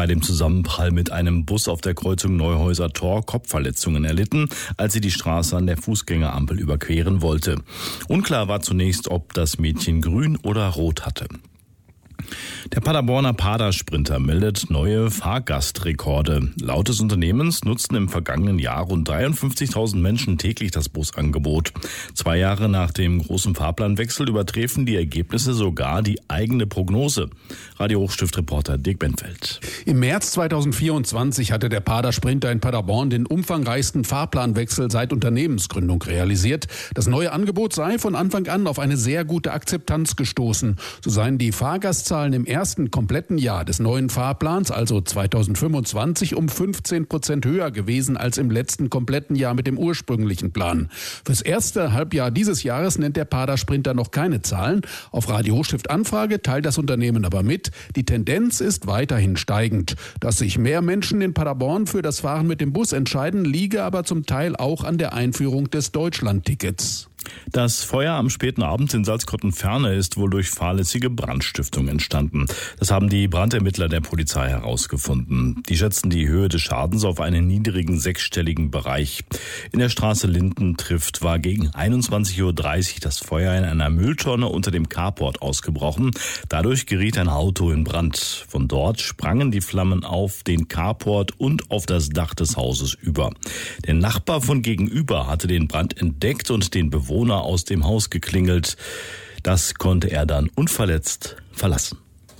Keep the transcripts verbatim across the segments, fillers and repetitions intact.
bei dem Zusammenprall mit einem Bus auf der Kreuzung Neuhäuser Tor Kopfverletzungen erlitten, als sie die Straße an der Fußgängerampel überqueren wollte. Unklar war zunächst, ob das Mädchen grün oder rot hatte. Der Paderborner Padersprinter meldet neue Fahrgastrekorde. Laut des Unternehmens nutzten im vergangenen Jahr rund dreiundfünfzigtausend Menschen täglich das Busangebot. Zwei Jahre nach dem großen Fahrplanwechsel übertreffen die Ergebnisse sogar die eigene Prognose. Radio Hochstift-Reporter Dirk Benfeld. Im März zweitausendvierundzwanzig hatte der Padersprinter in Paderborn den umfangreichsten Fahrplanwechsel seit Unternehmensgründung realisiert. Das neue Angebot sei von Anfang an auf eine sehr gute Akzeptanz gestoßen. So seien die Fahrgastzahlen im ersten kompletten Jahr des neuen Fahrplans, also zweitausendfünfundzwanzig, um fünfzehn Prozent höher gewesen als im letzten kompletten Jahr mit dem ursprünglichen Plan. Fürs erste Halbjahr dieses Jahres nennt der Padersprinter noch keine Zahlen. Auf Radio Hochstift Anfrage teilt das Unternehmen aber mit, die Tendenz ist weiterhin steigend. Dass sich mehr Menschen in Paderborn für das Fahren mit dem Bus entscheiden, liege aber zum Teil auch an der Einführung des Deutschlandtickets. Das Feuer am späten Abend in Salzkotten-Ferne ist wohl durch fahrlässige Brandstiftung entstanden. Das haben die Brandermittler der Polizei herausgefunden. Die schätzen die Höhe des Schadens auf einen niedrigen sechsstelligen Bereich. In der Straße Linden trifft war gegen einundzwanzig Uhr dreißig das Feuer in einer Mülltonne unter dem Carport ausgebrochen. Dadurch geriet ein Auto in Brand. Von dort sprangen die Flammen auf den Carport und auf das Dach des Hauses über. Der Nachbar von gegenüber hatte den Brand entdeckt und den Bewohner aus dem Haus geklingelt. Das konnte er dann unverletzt verlassen.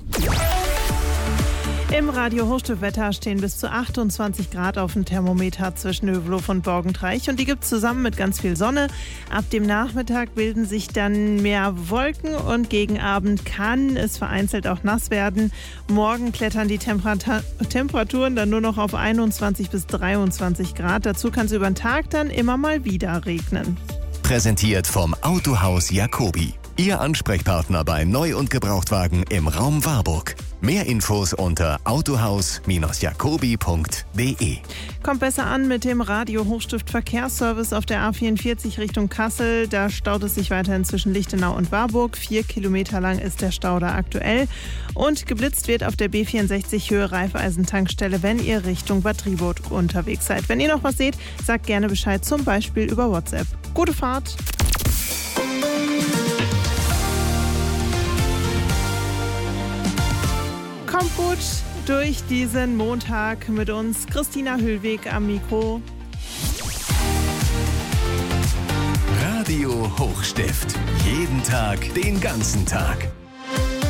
Im Radio Hochstift-Wetter stehen bis zu achtundzwanzig Grad auf dem Thermometer zwischen Hövelhof und Borgentreich. Und die gibt es zusammen mit ganz viel Sonne. Ab dem Nachmittag bilden sich dann mehr Wolken und gegen Abend kann es vereinzelt auch nass werden. Morgen klettern die Temperat- Temperaturen dann nur noch auf einundzwanzig bis dreiundzwanzig Grad. Dazu kann es über den Tag dann immer mal wieder regnen. Präsentiert vom Autohaus Jacobi. Ihr Ansprechpartner bei Neu- und Gebrauchtwagen im Raum Warburg. Mehr Infos unter autohaus jacobi punkt de. Kommt besser an mit dem Radio Hochstift Verkehrsservice auf der A vierundvierzig Richtung Kassel. Da staut es sich weiterhin zwischen Lichtenau und Warburg. Vier Kilometer lang ist der Stau da aktuell. Und geblitzt wird auf der B vierundsechzig Höhe Raiffeisen-Tankstelle, wenn ihr Richtung Bad Driburg unterwegs seid. Wenn ihr noch was seht, sagt gerne Bescheid, zum Beispiel über WhatsApp. Gute Fahrt! Kommt gut durch diesen Montag mit uns. Christina Hüllweg am Mikro. Radio Hochstift. Jeden Tag, den ganzen Tag.